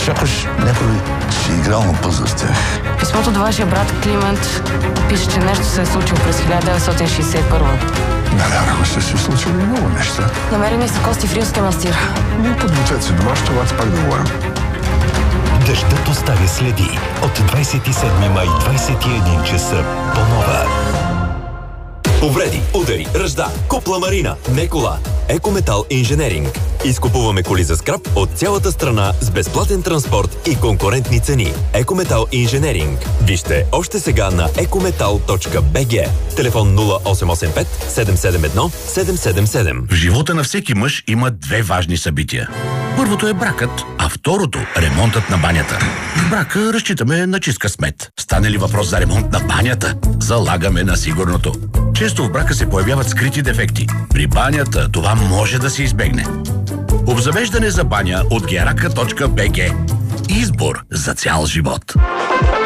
Сякаш някой си играл на пъзъл с тях. Писмото до вашия брат Климент пише, че нещо се е случило през 1961. Навярно са се случили много неща. Намерени са кости в Рилския манастир. Ние подгответе се дома, ще вас пак да говорим. Дъждът оставя следи. От 27 май 21 часа по Нова. Повреди, удари, ръжда, купла марина, не кола. Екометал Инженеринг. Изкупуваме коли за скрап от цялата страна с безплатен транспорт и конкурентни цени. Екометал Инженеринг. Вижте още сега на ecometal.bg. Телефон 0885 771 777. В живота на всеки мъж има две важни събития. Първото е бракът, а второто – ремонтът на банята. В брака разчитаме на чист късмет. Стане ли въпрос за ремонт на банята, залагаме на сигурното. Често в брака се появяват скрити дефекти. При банята това може да се избегне. Обзавеждане за баня от geraka.bg. Избор за цял живот.